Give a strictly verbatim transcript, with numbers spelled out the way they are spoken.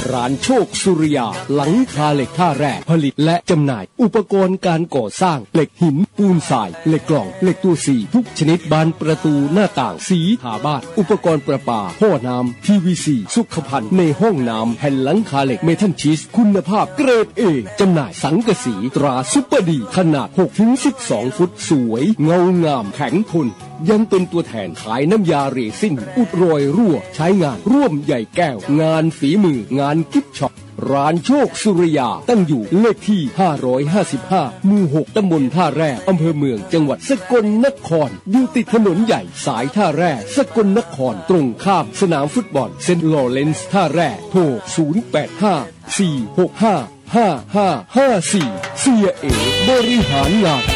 ร้านโชคสุริยาหลังคาเหล็กท่าแร่ผลิตและจำหน่ายอุปกรณ์การก่อสร้างเหล็กหินปูนทรายเหล็กกล่องเหล็กตัวสี่ทุกชนิดบานประตูหน้าต่างสีทาบ้านอุปกรณ์ประปาท่อน้ำ พี วี ซี สุขภัณฑ์ในห้องน้ำแผ่นหลังคาเหล็กเมทัลชีสคุณภาพเกรด เอ จำหน่ายสังกะสีตราซุปเปอร์ดีขนาด หกถึงสิบสอง ฟุตสวยเงางามแข็งทนยังเป็นตัวแทนขายน้ำยาเรซินอุดรอยรั่วใช้งานร่วมใหญ่แก้วงานฝีมืองานกิฟต์ช็อปร้านโชคสุริยาตั้งอยู่เลขที่ห้าร้อยห้าสิบห้าหมู่หกตำบลท่าแร่อำเภอเมืองจังหวัดสกลนครอยู่ติดถนนใหญ่สายท่าแร่สกลนครตรงข้ามสนามฟุตบอลเซนต์ลอเรนซ์ท่าแร่โทรศูนย์ แปด ห้า สี่ หก ห้า ห้า ห้า ห้า สี่เสียเอบริหารงาน